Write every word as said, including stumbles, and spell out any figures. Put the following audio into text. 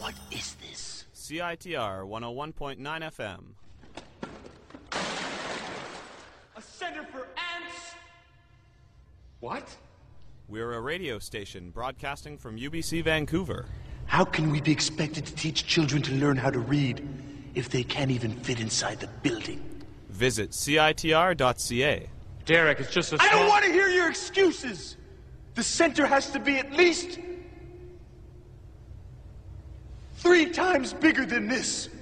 What is this? C I T R one oh one point nine F M. A center for ants? What? We're a radio station broadcasting from U B C Vancouver. How can we be expected to teach children to learn how to read if they can't even fit inside the building? Visit C I T R dot C A. Derek, it's just a I small... don't want to hear your excuses! The center has to be at least three times bigger than this.